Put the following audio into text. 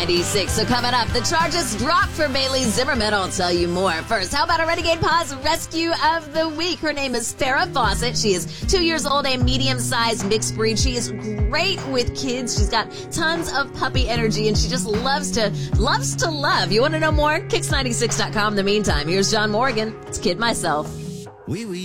96. So coming up, the charges drop for Bailey Zimmerman. I'll tell you more. First, how about a Renegade Paws Rescue of the Week? Her name is Farrah Fawcett. She is 2 years old, a medium-sized mixed breed. She is great with kids. She's got tons of puppy energy, and she just loves to love. You want to know more? Kicks96.com. In the meantime, here's John Morgan. It's Kid Myself. Oui, oui.